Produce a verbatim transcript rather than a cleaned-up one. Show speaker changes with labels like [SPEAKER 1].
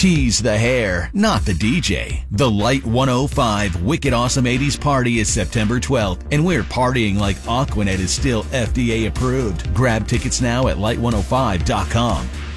[SPEAKER 1] Tease the hair, not the D J. The Light one oh five Wicked Awesome eighties Party is September twelfth, and we're partying like Aquanet is still F D A approved. Grab tickets now at light one oh five dot com.